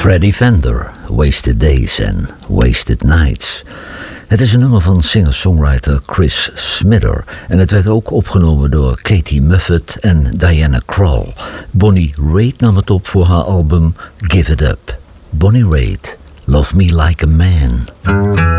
Freddie Fender, Wasted Days en Wasted Nights. Het is een nummer van singer-songwriter Chris Smither en het werd ook opgenomen door Katie Muffet en Diana Krall. Bonnie Raitt nam het op voor haar album Give It Up. Bonnie Raitt, Love Me Like a Man.